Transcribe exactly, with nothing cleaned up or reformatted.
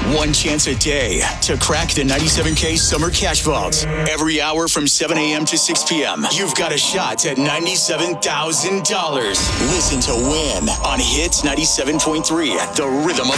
One chance a day to crack the ninety-seven K Summer Cash Vault. Every hour from seven a.m. to six p.m., you've got a shot at ninety-seven thousand dollars. Listen to win on Hits ninety-seven point three, the rhythm of